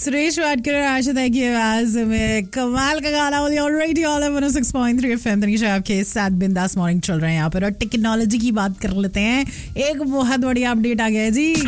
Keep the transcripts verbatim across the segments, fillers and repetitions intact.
सुरेश वाडकर और आशिता की आवाज में कमाल का गाना already all one six point three FM Tanisha आपके साथ बिंदास मॉर्निंग चल रहे हैं यहाँ पर और टेक्नोलॉजी की बात कर लेते हैं. एक बहुत बढ़िया अपडेट आ गया है जी.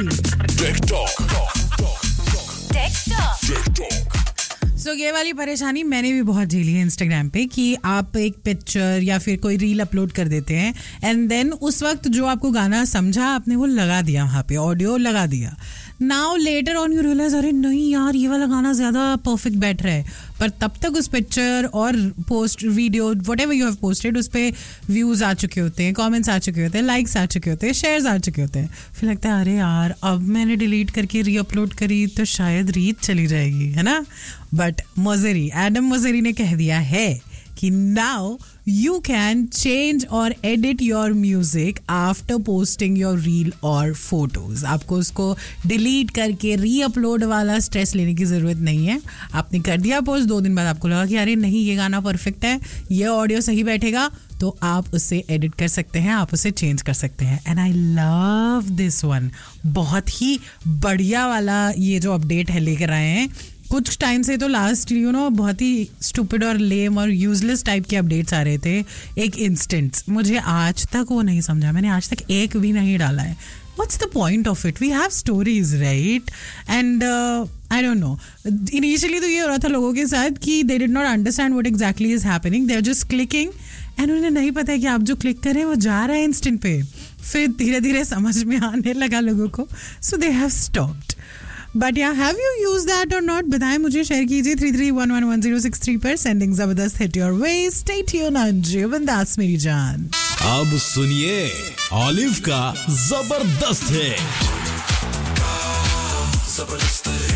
सो so, ये वाली परेशानी मैंने भी बहुत झेली है इंस्टाग्राम पे कि आप एक पिक्चर या फिर कोई रील अपलोड कर देते हैं एंड देन उस वक्त जो आपको गाना समझा आपने वो लगा दिया, वहाँ पे ऑडियो लगा दिया. Now later on you realise अरे नहीं यार ये वाला गाना ज़्यादा परफेक्ट बेटर है, पर तब तक उस पिक्चर और post video what ever you have posted उस पर व्यूज़ आ चुके होते हैं, कमेंट्स आ चुके होते हैं, लाइक्स आ चुके होते हैं, शेयर्स आ चुके होते हैं. फिर लगता है अरे यार अब मैंने डिलीट करके री अपलोड करी तो शायद रीच चली जाएगी, है ना. बट मोज़ेरी एडम मोज़ेरी ने कह दिया है कि now you can change or edit your music after posting your reel or photos. आपको उसको डिलीट करके री अपलोड वाला स्ट्रेस लेने की ज़रूरत नहीं है. आपने कर दिया पोस्ट, दो दिन बाद आपको लगा कि अरे नहीं ये गाना परफेक्ट है, ये ऑडियो सही बैठेगा, तो आप उससे एडिट कर सकते हैं, आप उसे चेंज कर सकते हैं. And I love this one. बहुत ही बढ़िया वाला ये जो अपडेट है लेकर आए हैं. कुछ टाइम से तो लास्ट यू नो बहुत ही स्टूपिड और लेम और यूजलेस टाइप के अपडेट्स आ रहे थे. एक इंस्टेंट्स मुझे आज तक वो नहीं समझा, मैंने आज तक एक भी नहीं डाला है. What's the point of it? We have stories right and I don't know. Initially तो ये हो रहा था लोगों के साथ कि they did not understand what exactly is happening, they are just clicking and उन्हें नहीं पता है कि आप जो क्लिक करें वो जा रहा है इंस्टेंट पे. फिर धीरे धीरे समझ में आने लगा लोगों को, सो दे हैव स्टॉप्ड. बट या हैव यू यूज दैट और नॉट? बताएं मुझे, शेयर कीजिए three three one one one zero six three पर. सेंडिंग जबरदस्त hit your way. Stay tuned on जियो बिंदास मेरी जान. अब सुनिए ऑलिव का जबरदस्त है.